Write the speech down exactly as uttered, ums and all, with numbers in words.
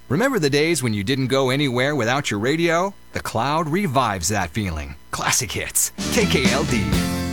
Remember the days when you didn't go anywhere without your radio? The Cloud revives that feeling. Classic hits. K K L D.